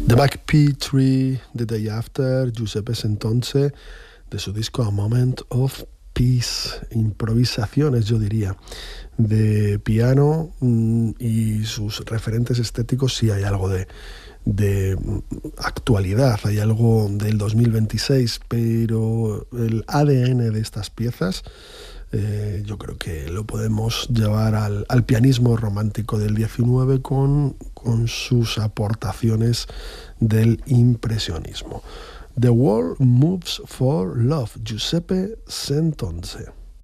The Black Pea Tree, The Day After, Giuseppe Santonce, de su disco A Moment of Peace, improvisaciones, yo diría, de piano y sus referentes estéticos. Sí hay algo de actualidad, hay algo del 2026, pero el ADN de estas piezas yo creo que lo podemos llevar al pianismo romántico del 19 con sus aportaciones del impresionismo. The World Moves for Love, Giuseppe Santonce.